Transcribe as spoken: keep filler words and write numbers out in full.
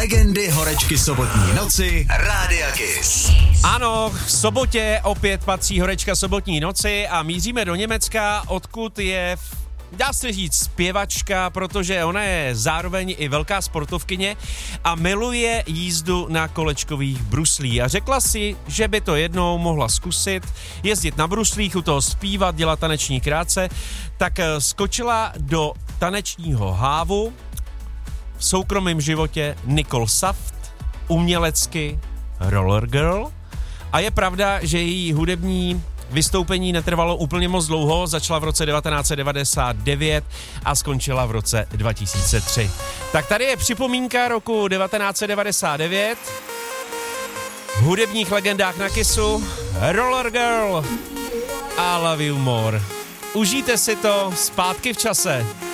Legendy horečky sobotní noci Rádia Kiss. Ano, v sobotě opět patří horečka sobotní noci a míříme do Německa, odkud je, dá se říct, zpěvačka, protože ona je zároveň i velká sportovkyně a miluje jízdu na kolečkových bruslích. A řekla si, že by to jednou mohla zkusit, jezdit na bruslích, u toho zpívat, dělat taneční krátce, tak skočila do tanečního hávu, v soukromém životě Nicole Saft, umělecky Roller Girl. A je pravda, že její hudební vystoupení netrvalo úplně moc dlouho, začala v roce devatenáct set devadesát devět a skončila v roce dva tisíce tři. Tak tady je připomínka roku devatenáct set devadesát devět. V hudebních legendách na Kissu Roller Girl, I Love You More. Užijte si to zpátky v čase.